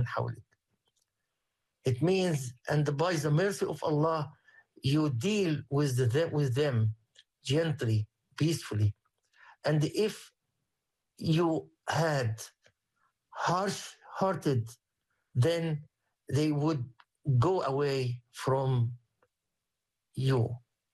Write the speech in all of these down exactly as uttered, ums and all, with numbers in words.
حولك. It means, and by the mercy of Allah, you deal with them, with them gently, peacefully. And if you had harsh-hearted, then they would go away from you.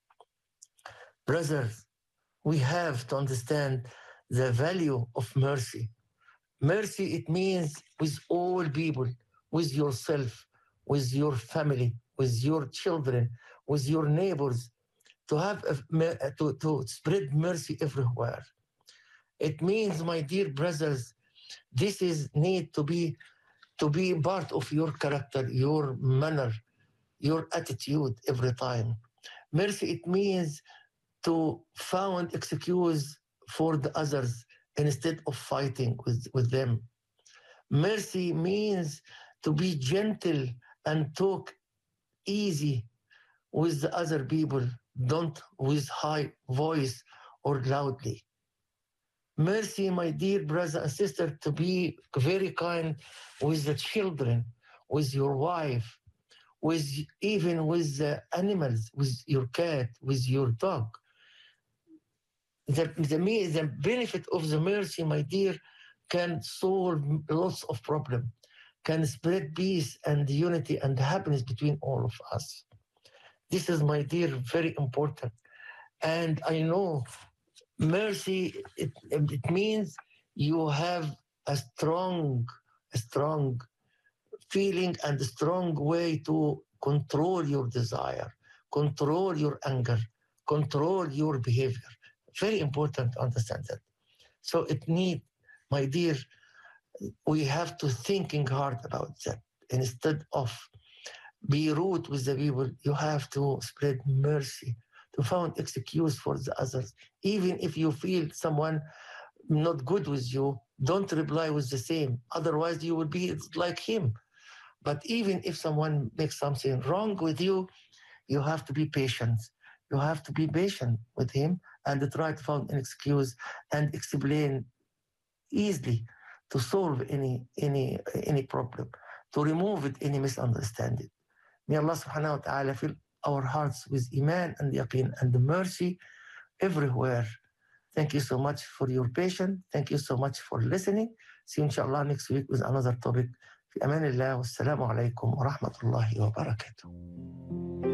Brothers, we have to understand the value of mercy. Mercy, it means with all people, with yourself, with your family, with your children, with your neighbors, to have a, to, to spread mercy everywhere. It means, my dear brothers, this is need to be to be part of your character, your manner, your attitude every time. Mercy, it means to find excuse for the others instead of fighting with, with them. Mercy means to be gentle and talk easy with the other people, don't with high voice or loudly. Mercy, my dear brother and sister, to be very kind with the children, with your wife, with even with the animals, with your cat, with your dog. The, the, the benefit of the mercy, my dear, can solve lots of problems, can spread peace and unity and happiness between all of us. This is, my dear, very important. And I know mercy, it, it means you have a strong, a strong feeling and a strong way to control your desire, control your anger, control your behavior. Very important to understand that. So it needs, my dear, we have to thinking hard about that. Instead of be rude with the people, you have to spread mercy, to find excuse for the others. Even if you feel someone not good with you, don't reply with the same. Otherwise, you will be like him. But even if someone makes something wrong with you, you have to be patient. You have to be patient with him and try to find an excuse and explain easily to solve any any any problem, to remove it, any misunderstanding. May Allah subhanahu wa ta'ala fill our hearts with iman and yaqeen and the mercy everywhere. Thank you so much for your patience. Thank you so much for listening. See you inshallah next week with another topic. في أمان الله والسلام عليكم ورحمة الله وبركاته.